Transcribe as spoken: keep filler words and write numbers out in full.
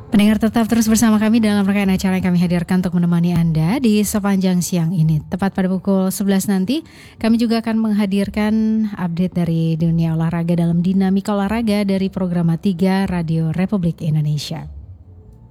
Pendengar tetap terus bersama kami dalam rangkaian acara yang kami hadirkan untuk menemani Anda di sepanjang siang ini. Tepat pada pukul sebelas nanti, kami juga akan menghadirkan update dari dunia olahraga dalam Dinamika Olahraga dari Programa tiga Radio Republik Indonesia.